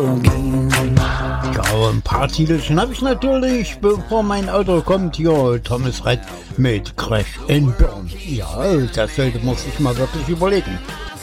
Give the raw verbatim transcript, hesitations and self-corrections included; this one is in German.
Ja, ein paar Titelchen habe ich natürlich, bevor mein Auto kommt. Hier, Thomas Red mit Crash and Burn. Ja, das sollte man sich mal wirklich überlegen.